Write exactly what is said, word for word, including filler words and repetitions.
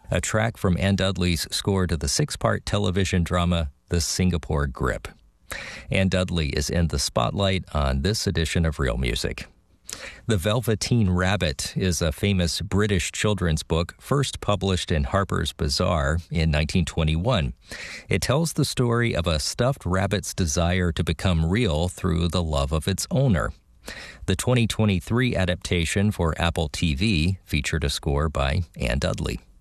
a track from Ann Dudley's score to the six-part television drama The Singapore Grip. Ann Dudley is in the spotlight on this edition of Real Music. The Velveteen Rabbit is a famous British children's book first published in Harper's Bazaar in nineteen twenty-one. It tells the story of a stuffed rabbit's desire to become real through the love of its owner. The twenty twenty-three adaptation for Apple T V featured a score by Ann Dudley.